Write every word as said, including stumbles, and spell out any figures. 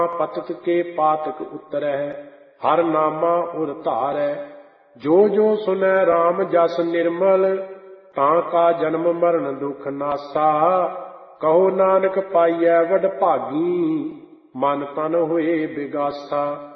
पतक के पातक उतरै, हर नामा उर धारै। जो जो सुनै राम जस निर्मल, तां का जन्म मरण दुख नासा। कहो नानक पाइयै वड भागी, मन तन होए बिगासा।